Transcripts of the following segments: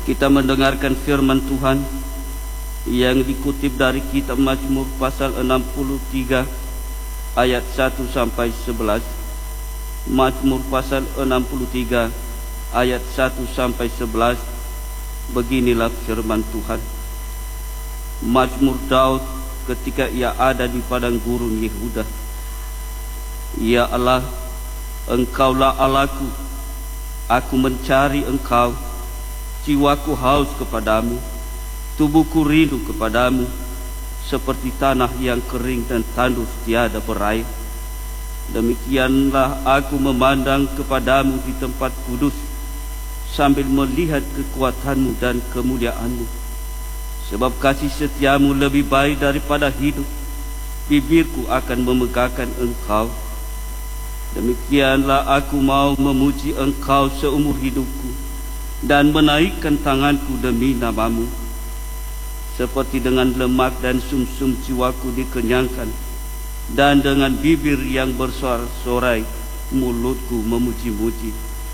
Kita mendengarkan firman Tuhan yang dikutip dari kitab Mazmur pasal 63 ayat 1 sampai 11. Mazmur pasal 63 ayat 1 sampai 11. Beginilah firman Tuhan. Mazmur Daud ketika ia ada di padang gurun Yehuda. Ya Allah, Engkaulah Allahku, aku mencari Engkau. Jiwaku haus kepadamu, tubuhku rindu kepadamu, seperti tanah yang kering dan tandus tiada berair. Demikianlah aku memandang kepadamu di tempat kudus, sambil melihat kekuatanmu dan kemuliaanmu. Sebab kasih setiamu lebih baik daripada hidup, bibirku akan memegahkan Engkau. Demikianlah aku mau memuji Engkau seumur hidupku, dan menaikkan tanganku demi namamu. Seperti dengan lemak dan sumsum jiwaku dikenyangkan, dan dengan bibir yang bersorak-sorai mulutku memuji-muji.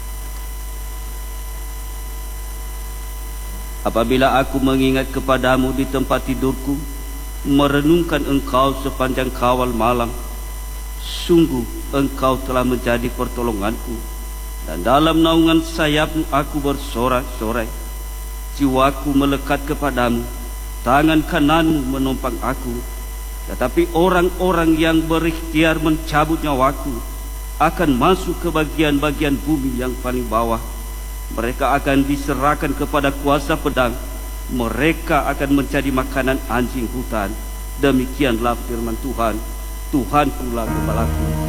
Apabila aku mengingat kepadamu di tempat tidurku, merenungkan Engkau sepanjang kawal malam, sungguh Engkau telah menjadi pertolonganku, dan dalam naungan sayapmu aku bersorak-sorai. Jiwaku melekat kepadamu, tangan kananmu menopang aku. Tetapi orang-orang yang berikhtiar mencabut nyawaku akan masuk ke bagian-bagian bumi yang paling bawah. Mereka akan diserahkan kepada kuasa pedang. Mereka akan menjadi makanan anjing hutan. Demikianlah firman Tuhan. Tuhan pula gembalaku.